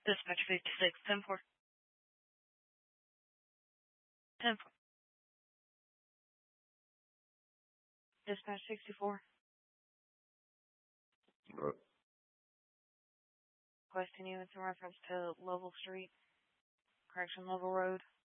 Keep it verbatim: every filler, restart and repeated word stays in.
Dispatch fifty-six, ten four. ten four. Dispatch sixty-four. What? Requesting units in reference to Lovell Street, Correction Lovell Road.